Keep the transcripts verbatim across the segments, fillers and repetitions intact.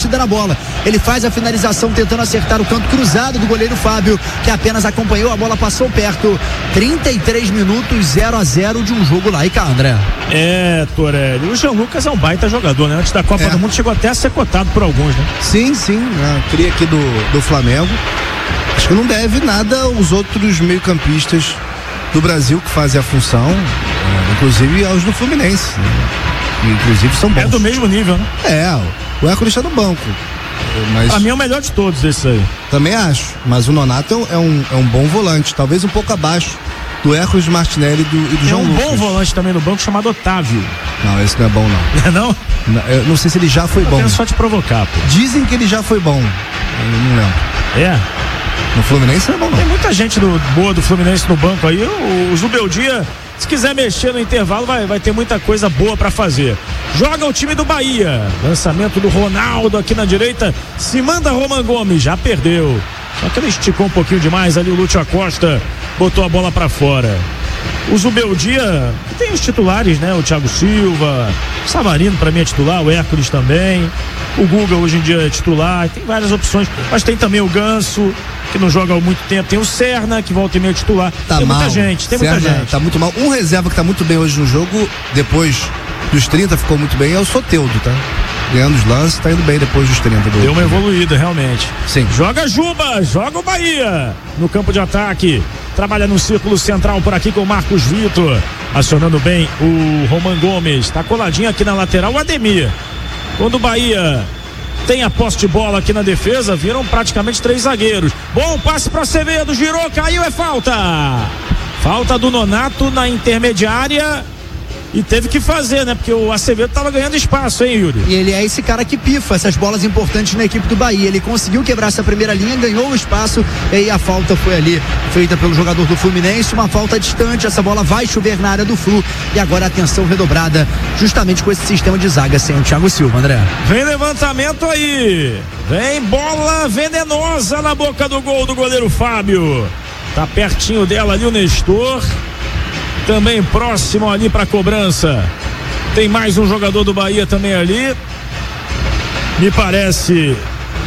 batida na bola. Ele faz a finalização tentando acertar o canto cruzado do goleiro Fábio, que apenas acompanhou, a bola passou perto. trinta e três minutos, zero a zero de um jogo lá, e cá, André. É, Torelli, o Jean Lucas é um baita jogador, né? Antes da Copa é. do Mundo chegou até a ser cotado por alguns, né? Sim, sim, né? Cria aqui do, do Flamengo. Acho que não deve nada aos outros meio-campistas do Brasil que fazem a função, é, inclusive aos do Fluminense, né? Que inclusive são bons. É do mesmo nível, né? É, o Hércules está no banco. Mas pra mim é o melhor de todos esse aí. Também acho, mas o Nonato é um, é um bom volante, talvez um pouco abaixo do Hércules Martinelli e do, e do Tem João um Lucas. bom volante também no banco chamado Otávio. Não, esse não é bom não. É não? não? Eu não sei se ele já foi eu bom. Eu só te provocar, pô. Dizem que ele já foi bom, eu não lembro. É? No Fluminense não é bom não. Tem muita gente do, boa do Fluminense no banco aí. O, o Zubeldia, se quiser mexer no intervalo, vai, vai ter muita coisa boa pra fazer. Joga o time do Bahia. Lançamento do Ronaldo aqui na direita. Se manda Roman Gomes, já perdeu. Só que ele esticou um pouquinho demais ali. O Lúcio Acosta botou a bola pra fora. O Zubeldia, que tem os titulares, né? O Thiago Silva, o Savarino pra mim é titular, o Hércules também. O Guga hoje em dia é titular, tem várias opções. Mas tem também o Ganso, que não joga há muito tempo. Tem o Serna, que volta e meio titular. Tá tem mal. muita gente, tem Serna muita gente. Tá muito mal. Um reserva que tá muito bem hoje no jogo, depois dos trinta, ficou muito bem, é o Soteldo, tá? Ganhando os lances, tá indo bem depois dos trinta. Do... Deu uma evoluída, realmente. Sim. Joga Juba, joga o Bahia no campo de ataque. Trabalha no círculo central por aqui com o Marcos Vitor. Acionando bem o Roman Gomes. Tá coladinho aqui na lateral o Ademir. Quando o Bahia tem a posse de bola aqui na defesa, viram praticamente três zagueiros. Bom passe para Acevedo, girou, caiu, é falta. Falta do Nonato na intermediária. E teve que fazer, né? Porque o Acevedo tava ganhando espaço, hein, Yuri? E ele é esse cara que pifa essas bolas importantes na equipe do Bahia. Ele conseguiu quebrar essa primeira linha, ganhou o espaço, e aí a falta foi ali feita pelo jogador do Fluminense, uma falta distante, essa bola vai chover na área do Flu, e agora a atenção redobrada justamente com esse sistema de zaga sem o Thiago Silva, André. Vem levantamento aí, vem bola venenosa na boca do gol do goleiro Fábio. Tá pertinho dela ali o Nestor. Também próximo ali para cobrança. Tem mais um jogador do Bahia também ali. Me parece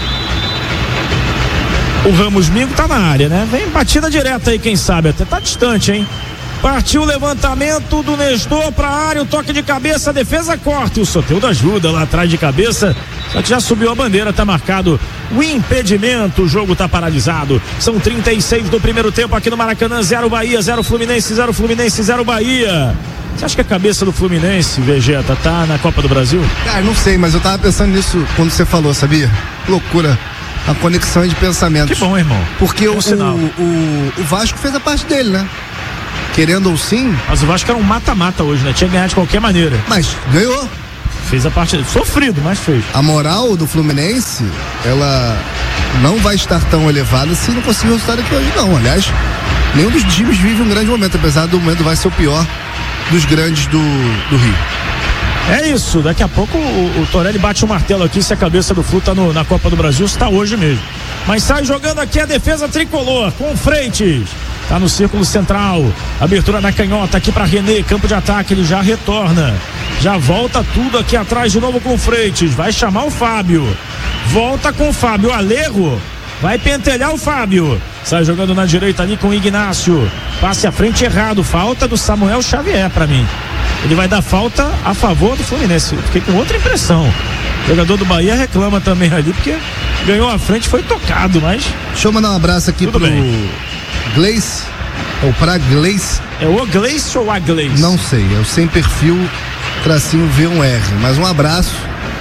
o Ramos Mingo tá na área, né? Vem batida direta aí, quem sabe, até tá distante, hein? Partiu o levantamento do Nestor pra área, o toque de cabeça, a defesa corta e o Soteldo ajuda lá atrás de cabeça, só que já subiu a bandeira, tá marcado o impedimento, o jogo tá paralisado. São trinta e seis do primeiro tempo aqui no Maracanã, zero Bahia, zero Fluminense, zero Fluminense, zero Bahia. Você acha que a cabeça do Fluminense, Vegeta, tá na Copa do Brasil? Cara, não sei, mas eu tava pensando nisso quando você falou, sabia? Loucura. A conexão de pensamentos. Que bom, irmão. Porque é um o, o, o Vasco fez a parte dele, né? Querendo ou sim. Mas o Vasco era um mata-mata hoje, né? Tinha que ganhar de qualquer maneira. Mas ganhou. Fez a parte, sofrido, mas fez. A moral do Fluminense, ela não vai estar tão elevada se não conseguir o resultado aqui hoje, não. Aliás, nenhum dos times vive um grande momento, apesar do momento vai ser o pior dos grandes do, do Rio. É isso, daqui a pouco o, o Torelli bate o martelo aqui se a cabeça do Flu tá no, na Copa do Brasil, se tá hoje mesmo. Mas sai jogando aqui a defesa tricolor, com o Freitas. Tá no círculo central, abertura na canhota aqui para René, campo de ataque, ele já retorna, já volta tudo aqui atrás de novo com o Freitas, vai chamar o Fábio, volta com o Fábio, o Alejo vai pentelhar o Fábio, sai jogando na direita ali com o Ignácio, passe à frente errado, falta do Samuel Xavier para mim, ele vai dar falta a favor do Fluminense, fiquei com outra impressão. O jogador do Bahia reclama também ali, porque ganhou a frente, foi tocado, mas... Deixa eu mandar um abraço aqui tudo pro bem. Gleice, ou pra Gleice. É o Gleice ou a Gleice? Não sei, é o sem perfil, tracinho V um R, mas um abraço,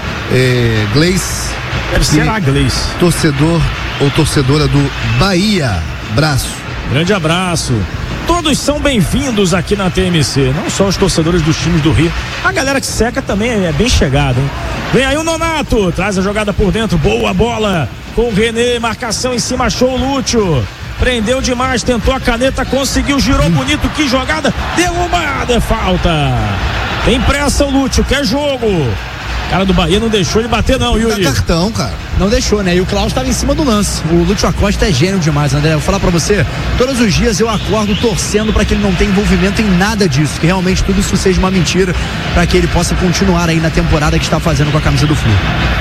é, Gleice. Deve ser a Gleice. Torcedor ou torcedora do Bahia, braço. Grande abraço. Todos são bem-vindos aqui na T M C, não só os torcedores dos times do Rio. A galera que seca também é bem chegada, hein? Vem aí o Nonato, traz a jogada por dentro, boa bola com o René, marcação em cima, achou o Lúcio. Prendeu demais, tentou a caneta, conseguiu, girou bonito, que jogada, derrubada, é falta. Tem pressa o Lúcio, quer jogo. O cara do Bahia não deixou ele bater não, Yuri. Dá cartão, cara. Não deixou, né? E o Klaus estava em cima do lance. O Lúcio Acosta é gênio demais, André. Eu vou falar pra você, todos os dias eu acordo torcendo para que ele não tenha envolvimento em nada disso, que realmente tudo isso seja uma mentira, para que ele possa continuar aí na temporada que está fazendo com a camisa do Flu.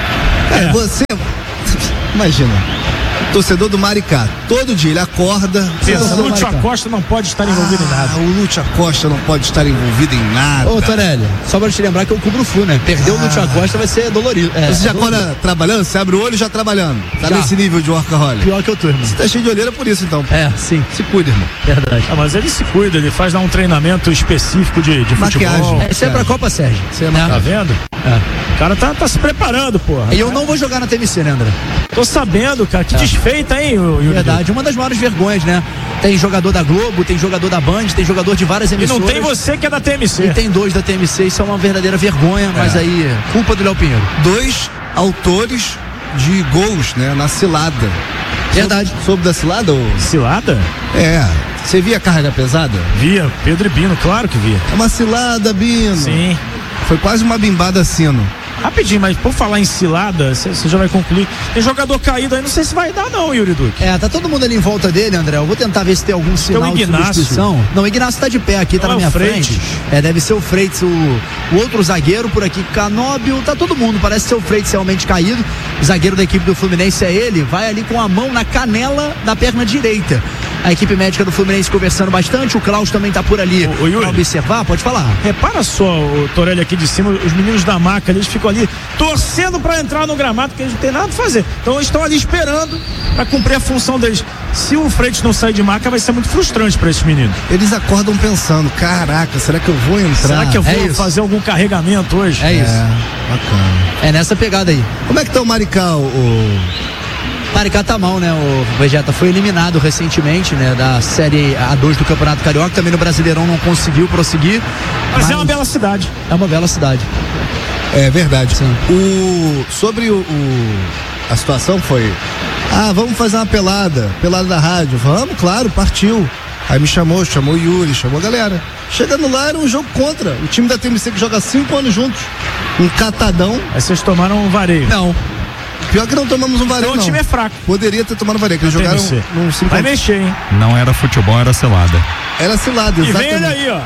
É, você. Imagina. Torcedor do Maricá, todo dia ele acorda. Pensa, o Lúcio Acosta não pode estar envolvido ah, em nada. O Lúcio Acosta não pode estar envolvido em nada. Ô, Torelli, só pra te lembrar que eu cubro o Flu, né? Perder ah. o Lúcio Acosta vai ser dolorido. É, você já dolorido. acorda trabalhando? Você abre o olho já trabalhando. Tá já. Nesse nível de workaholic. Pior que eu tô, irmão. Você tá cheio de olheira por isso, então. É, sim. Se cuida, irmão. Verdade. Ah, mas ele se cuida, ele faz lá um treinamento específico de, de Maquiagem. futebol. É, isso é pra Copa, Sérgio. Você é Tá vendo? É. O cara tá, tá se preparando, porra. E eu não vou jogar na T M C, né, André? Tô sabendo, cara. Que é. desfeita, hein, Yuri? Verdade, uma das maiores vergonhas, né? Tem jogador da Globo, tem jogador da Band, tem jogador de várias emissoras. E não tem você que é da T M C. E tem dois da T M C, isso é uma verdadeira vergonha, mas é. aí, culpa do Léo Pinheiro. Dois autores de gols, né, na cilada. Verdade. Soube, soube da cilada? Ou... Cilada? É. Você via a carga pesada? Via, Pedro e Bino, claro que via. É uma cilada, Bino. Sim. Foi quase uma bimbada sino. Rapidinho, mas por falar em cilada, você já vai concluir. Tem jogador caído aí, não sei se vai dar não, Yuri Duque. É, tá todo mundo ali em volta dele, André. Eu vou tentar ver se tem algum sinal tem o de substituição. Não, o Ignacio tá de pé aqui, tá não na é minha frente. É, deve ser o Freitas, o, o outro zagueiro por aqui, Canóbio, tá todo mundo, parece ser o Freitas realmente caído. O zagueiro da equipe do Fluminense é ele, vai ali com a mão na canela da perna direita. A equipe médica do Fluminense conversando bastante, o Klaus também tá por ali o, o pra observar, pode falar. Repara só, o Torelli aqui de cima, os meninos da maca, eles ficam ali torcendo pra entrar no gramado, porque eles não tem nada a fazer. Então eles estão ali esperando pra cumprir a função deles. Se o Freitas não sair de maca, vai ser muito frustrante pra esses meninos. Eles acordam pensando, caraca, será que eu vou entrar? Será que eu vou é fazer algum carregamento hoje? É isso. É, bacana. É nessa pegada aí. Como é que tá o Maricá, o... Maricá tá mal, né? O Vegeta foi eliminado recentemente, né? Da Série A dois do Campeonato Carioca, também no Brasileirão não conseguiu prosseguir. Mas, mas é uma bela cidade. É uma bela cidade. É verdade. Sim. O, sobre o, o, a situação foi, ah, vamos fazer uma pelada, pelada da rádio. Vamos, claro, partiu. Aí me chamou, chamou o Yuri, chamou a galera. Chegando lá era um jogo contra o time da T M C que joga cinco anos juntos. Um catadão. Aí vocês tomaram um vareio. Não. Pior que não tomamos um vareio, então, não. o time é fraco. Poderia ter tomado vareio, que eles jogaram num cinco. Vai mexer, hein? Não era futebol, era selada. Era cilada, exatamente. exatamente. E vem ele aí,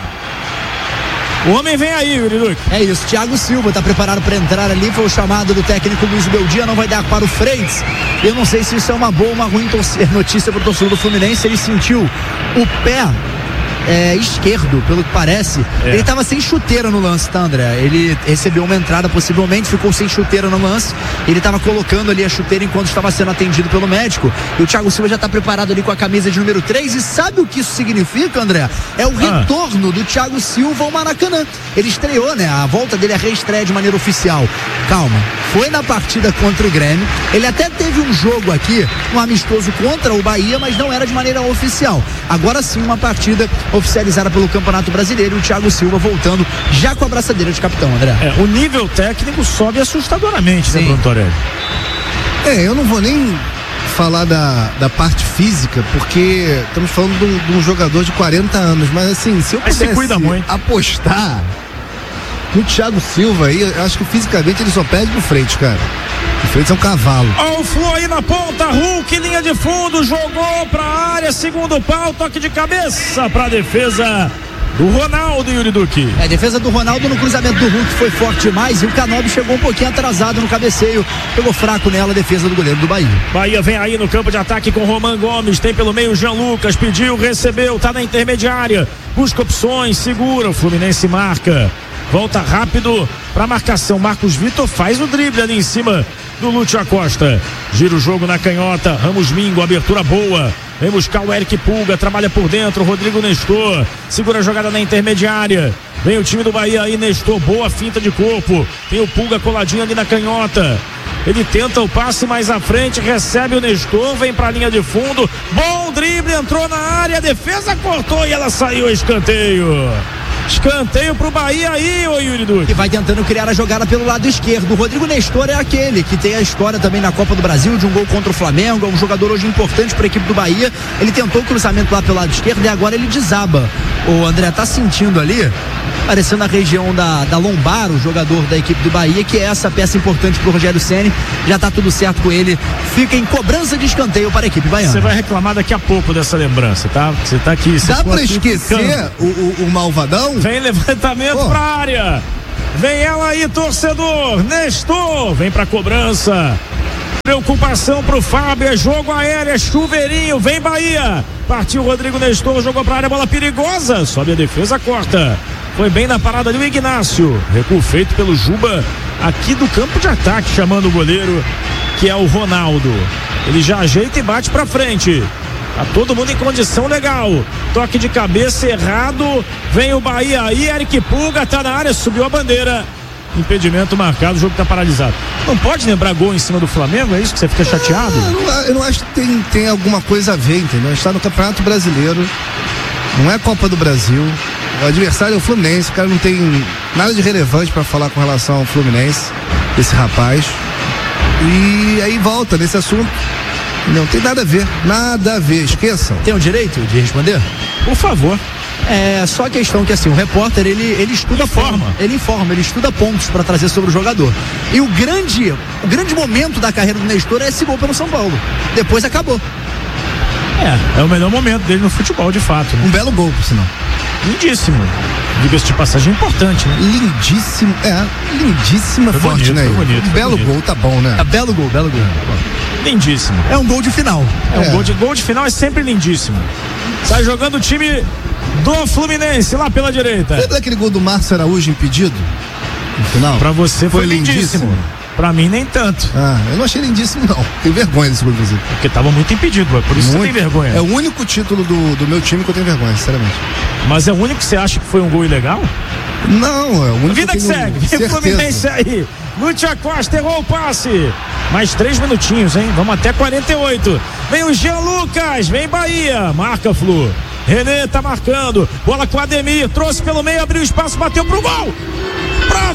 ó. O homem vem aí, Yuri Duque. É isso, Thiago Silva tá preparado para entrar ali, foi o chamado do técnico Luiz Beldia, não vai dar para o Freitas. Eu não sei se isso é uma boa ou uma ruim notícia para o torcedor do Fluminense. Ele sentiu o pé É, esquerdo, pelo que parece. É. Ele estava sem chuteira no lance, tá, André? Ele recebeu uma entrada, possivelmente, ficou sem chuteira no lance. Ele estava colocando ali a chuteira enquanto estava sendo atendido pelo médico. E o Thiago Silva já está preparado ali com a camisa de número três. E sabe o que isso significa, André? É o ah. retorno do Thiago Silva ao Maracanã. Ele estreou, né? A volta dele é reestreia de maneira oficial. Calma, foi na partida contra o Grêmio. Ele até teve um jogo aqui, um amistoso contra o Bahia, mas não era de maneira oficial. Agora sim, uma partida oficializada pelo Campeonato Brasileiro, e o Thiago Silva voltando já com a braçadeira de capitão, André. É, o nível técnico sobe assustadoramente, sim, né, Bruno Torelli? É, eu não vou nem falar da, da parte física, porque estamos falando de um, de um jogador de quarenta anos, mas assim, se eu mas pudesse se cuida muito. apostar no Thiago Silva aí, eu acho que fisicamente ele só perde pro Freitas, cara. O Freitas é um cavalo. Ó, o Flu aí na ponta, Hulk, linha de fundo, jogou pra área, segundo pau, toque de cabeça pra defesa do Ronaldo, Yuri Duque. É, a defesa do Ronaldo no cruzamento do Hulk foi forte demais e o Canóbio chegou um pouquinho atrasado no cabeceio, pegou fraco nela a defesa do goleiro do Bahia. Bahia vem aí no campo de ataque com Roman Gomes, tem pelo meio Jean Lucas, pediu, recebeu, tá na intermediária, busca opções, segura, o Fluminense marca, volta rápido pra marcação, Marcos Vitor faz o drible ali em cima do Lúcio Acosta, gira o jogo na canhota, Ramos Mingo, abertura boa, vem buscar o Eric Pulga, trabalha por dentro, Rodrigo Nestor, segura a jogada na intermediária, vem o time do Bahia aí, Nestor, boa finta de corpo, tem o Pulga coladinho ali na canhota, ele tenta o passe mais à frente, recebe o Nestor, vem pra linha de fundo, bom drible, entrou na área, a defesa cortou e ela saiu, escanteio. Escanteio pro Bahia aí, ô Yuri Duque. Que vai tentando criar a jogada pelo lado esquerdo. O Rodrigo Nestor é aquele que tem a história também na Copa do Brasil de um gol contra o Flamengo, é um jogador hoje importante para a equipe do Bahia. Ele tentou o cruzamento lá pelo lado esquerdo e agora ele desaba. O André tá sentindo ali, parecendo a região da, da lombar, o jogador da equipe do Bahia, que é essa peça importante pro Rogério Ceni. Já tá tudo certo com ele. Fica em cobrança de escanteio para a equipe baiana. Você vai reclamar daqui a pouco dessa lembrança, tá? Você tá aqui. Dá pra esquecer o, o, o malvadão? Vem levantamento oh. pra área. Vem ela aí, torcedor. Nestor, vem pra cobrança. Preocupação pro Fábio, é jogo aéreo, é chuveirinho, vem Bahia. Partiu Rodrigo Nestor, jogou pra área, bola perigosa. Sobe a defesa, corta. Foi bem na parada ali o Ignácio. Recuo feito pelo Juba aqui do campo de ataque, chamando o goleiro, que é o Ronaldo. Ele já ajeita e bate pra frente. Tá todo mundo em condição legal. Toque de cabeça errado. Vem o Bahia aí, Eric Pulga tá na área, subiu a bandeira. Impedimento marcado, o jogo tá paralisado. Não pode lembrar gol em cima do Flamengo? É isso que você fica chateado? Eu não, eu não acho que tem, tem alguma coisa a ver, entendeu? A gente tá no Campeonato Brasileiro, não é Copa do Brasil. O adversário é o Fluminense, o cara não tem nada de relevante pra falar com relação ao Fluminense, esse rapaz. E aí volta nesse assunto. Não tem nada a ver, nada a ver, esqueçam. Tem o direito de responder? Por favor. É só a questão que assim, o repórter ele, ele estuda informa. Ele informa, ele estuda pontos para trazer sobre o jogador. E o grande, o grande momento da carreira do Nestor é esse gol pelo São Paulo. Depois acabou. É, é o melhor momento dele no futebol, de fato, né? Um belo gol, por sinal. Lindíssimo. Diga-se de passagem importante, né? Lindíssimo, é, lindíssima, foi forte, bonito, né? Foi bonito, um belo bonito. gol, tá bom, né? É belo gol, belo gol. Lindíssimo. É um gol de final. É um é. gol de gol de final, é sempre lindíssimo. Sai jogando o time do Fluminense lá pela direita. Lembra daquele gol do Márcio Araújo impedido? No final? Pra você foi, foi lindíssimo. lindíssimo. Pra mim nem tanto. Ah, eu não achei lindíssimo não. Tenho vergonha desse gol, inclusive. Porque tava muito impedido, é por isso muito. Que você tem vergonha. É o único título do, do meu time que eu tenho vergonha, sinceramente. Mas é o único que você acha que foi um gol ilegal? Não, é o único Vida que, que eu segue. Vem Fluminense aí. Lúcio Acosta errou o passe. Mais três minutinhos, hein? Vamos até quarenta e oito. Vem o Jean Lucas, vem Bahia. Marca, Flu. René tá marcando. Bola com o Ademir. Trouxe pelo meio, abriu espaço, bateu pro gol. Pra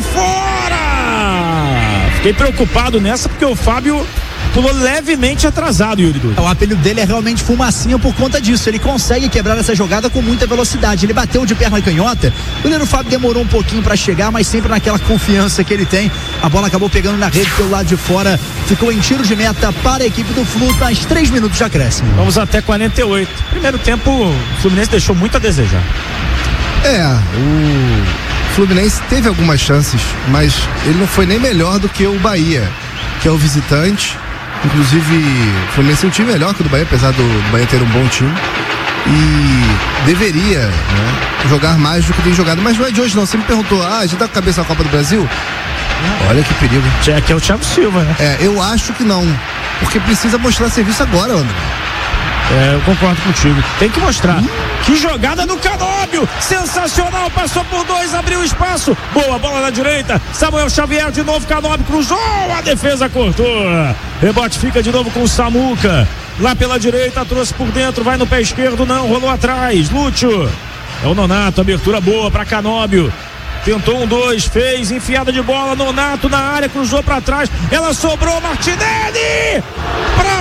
fora! Fiquei preocupado nessa porque o Fábio pulou levemente atrasado, Yuri Dutra. O apelido dele é realmente fumacinha por conta disso. Ele consegue quebrar essa jogada com muita velocidade. Ele bateu de perna canhota. O goleiro Fábio demorou um pouquinho para chegar, mas sempre naquela confiança que ele tem. A bola acabou pegando na rede pelo lado de fora. Ficou em tiro de meta para a equipe do Flu. Mais três minutos de acréscimo. Vamos até quarenta e oito. Primeiro tempo, o Fluminense deixou muito a desejar. É, o Fluminense teve algumas chances, mas ele não foi nem melhor do que o Bahia, que é o visitante. Inclusive, o Fluminense é um time melhor que o do Bahia, apesar do, do Bahia ter um bom time. E deveria, né, jogar mais do que tem jogado. Mas não é de hoje não. Você me perguntou, ah, a gente tá com a cabeça na Copa do Brasil? Olha que perigo. Que é o Thiago Silva, né? É, eu acho que não. Porque precisa mostrar serviço agora, André. É, eu concordo contigo. Tem que mostrar. Hum? Que jogada do Canóbio! Sensacional! Passou por dois, abriu espaço. Boa bola na direita. Samuel Xavier de novo. Canóbio cruzou. A defesa cortou. Rebote fica de novo com o Samuca. Lá pela direita, trouxe por dentro. Vai no pé esquerdo, não. Rolou atrás. Lúcio. É o Nonato. Abertura boa para Canóbio. Tentou um, dois, fez, enfiada de bola, Nonato na área, cruzou pra trás, ela sobrou, Martinelli! Pra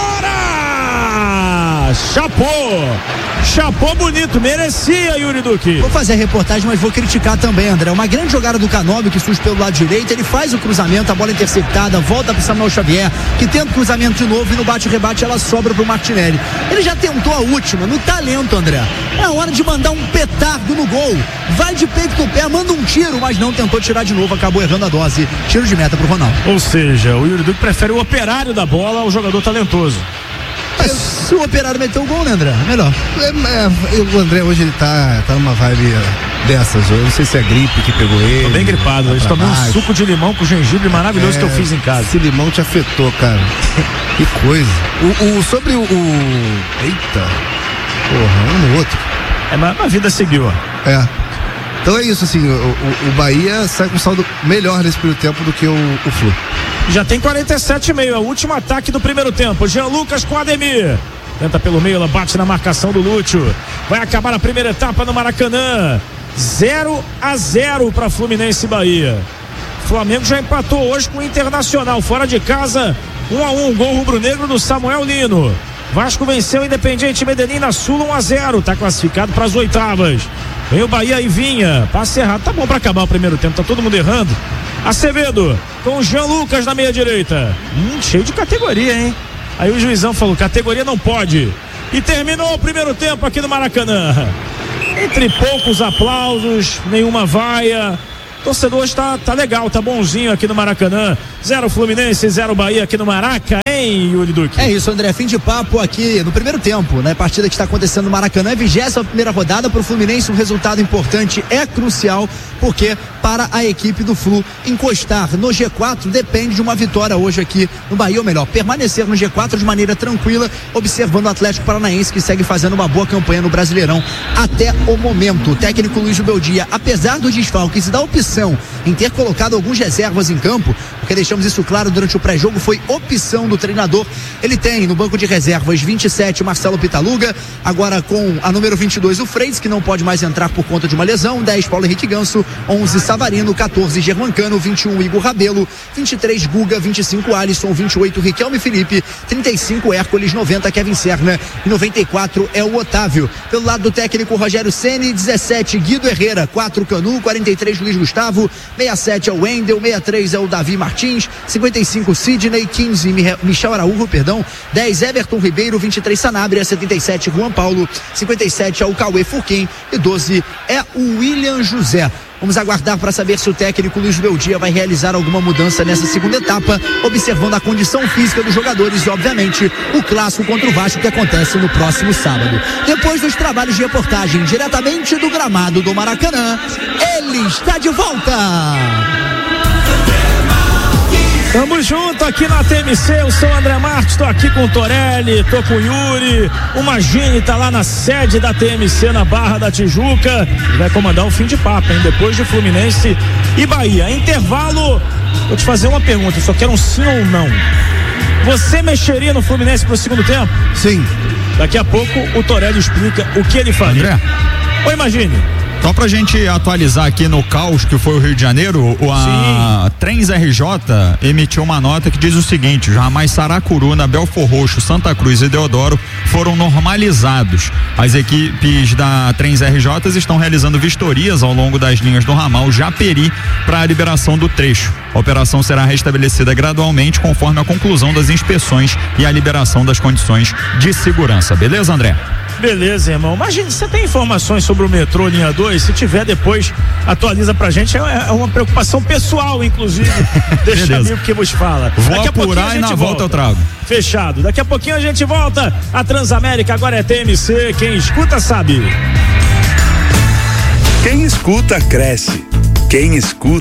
fora! Chapou! Chapou bonito, merecia, Yuri Duque. Vou fazer a reportagem, mas vou criticar também, André. Uma grande jogada do Canóbio, que surge pelo lado direito, ele faz o cruzamento, a bola interceptada, volta pro Samuel Xavier, que tenta o cruzamento de novo e no bate-rebate ela sobra pro Martinelli. Ele já tentou a última, no talento, André. É a hora de mandar um petardo no gol. Vai de peito no pé, manda um tiro, mas não tentou tirar de novo, acabou errando a dose. Tiro de meta pro Ronaldo. Ou seja, o Yuri Duque prefere o operário da bola ao jogador talentoso. Mas se o operário meteu o gol, né, André? Melhor. É, é, o André hoje ele tá, tá numa vibe dessas. Eu não sei se é gripe que pegou ele. Tô bem gripado. Hoje tomei um suco de limão com gengibre maravilhoso é, que eu fiz em casa. Esse limão te afetou, cara. Que coisa. O, o, sobre o, o. Eita. Porra, um no outro. É, mas a vida seguiu, ó. É. Então é isso, assim, o, o, o Bahia sai com um saldo melhor nesse primeiro tempo do que o, o Flu. Já tem quarenta e sete e meio, é o último ataque do primeiro tempo. Jean Lucas com Ademir. Tenta pelo meio, ela bate na marcação do Lúcio. Vai acabar a primeira etapa no Maracanã. zero a zero para Fluminense e Bahia. Flamengo já empatou hoje com o Internacional. Fora de casa, um a um. Gol rubro-negro do Samuel Lino. Vasco venceu o Independiente Medellín na Sula um a zero. Tá classificado para as oitavas. Vem o Bahia e Vinha. Passe errado. Tá bom para acabar o primeiro tempo. Tá todo mundo errando. Acevedo com o Jean Lucas na meia direita. Hum, cheio de categoria, hein? Aí o juizão falou, categoria não pode. E terminou o primeiro tempo aqui no Maracanã. Entre poucos aplausos, nenhuma vaia. torcedor hoje tá, tá legal, tá bonzinho aqui no Maracanã. Zero Fluminense, zero Bahia aqui no Maraca, hein, Yuri Duque? É isso, André, fim de papo aqui no primeiro tempo, né? Partida que está acontecendo no Maracanã, vigésima primeira rodada para o Fluminense, um resultado importante é crucial, porque para a equipe do Flu encostar no G quatro depende de uma vitória hoje aqui no Bahia, ou melhor, permanecer no G quatro de maneira tranquila, observando o Atlético Paranaense, que segue fazendo uma boa campanha no Brasileirão até o momento. O técnico Luiz Beldia, apesar dos desfalques e da opção em ter colocado alguns reservas em campo, porque deixamos isso claro durante o pré-jogo, foi opção do treinador. Ele tem no banco de reservas vinte e sete Marcelo Pitaluga, agora com a número vinte e dois o Freitas, que não pode mais entrar por conta de uma lesão, dez Paulo Henrique Ganso, onze Savarino, catorze Germancano, vinte e um Igor Rabelo, vinte e três Guga, vinte e cinco Alisson, vinte e oito Riquelme Felipe, trinta e cinco Hércules, noventa Kevin Serna e noventa e quatro é o Otávio. Pelo lado do técnico Rogério Ceni, dezessete Guido Herrera, quatro Canu, quarenta e três Luiz Gustavo, sessenta e sete é o Wendel, sessenta e três é o Davi Martins, cinquenta e cinco Sidney, quinze Michel Araújo, perdão, dez Everton Ribeiro, vinte e três Sanabria, setenta e sete Juan Paulo, cinquenta e sete é o Cauê Furquim e doze é o William José. Vamos aguardar para saber se o técnico Luiz Beldia vai realizar alguma mudança nessa segunda etapa, observando a condição física dos jogadores e, obviamente, o clássico contra o Vasco que acontece no próximo sábado. Depois dos trabalhos de reportagem diretamente do gramado do Maracanã, ele está de volta! Tamo junto aqui na T M C, eu sou o André Martins, tô aqui com o Torelli, tô com o Yuri, o Magini tá lá na sede da T M C na Barra da Tijuca e vai comandar o fim de papo, hein? Depois de Fluminense e Bahia. Intervalo, vou te fazer uma pergunta, só quero um sim ou não. Você mexeria no Fluminense pro segundo tempo? Sim. Daqui a pouco o Torelli explica o que ele faria. André. Oi, Magini. Só pra gente atualizar aqui no caos que foi o Rio de Janeiro, a Trens R J emitiu uma nota que diz o seguinte: os ramais Saracuruna, Belfor Roxo, Santa Cruz e Deodoro foram normalizados. As equipes da Trens R J estão realizando vistorias ao longo das linhas do ramal Japeri para a liberação do trecho. A operação será restabelecida gradualmente conforme a conclusão das inspeções e a liberação das condições de segurança. Beleza, André? Beleza, irmão. Imagina, você tem informações sobre o metrô linha dois? Se tiver, depois atualiza pra gente. É, é uma preocupação pessoal, inclusive. Deixa amigo que vos fala. Vou Daqui apurar e na volta eu trago. Fechado. Daqui a pouquinho a gente volta. A Transamérica agora é T M C. Quem escuta sabe. Quem escuta cresce. Quem escuta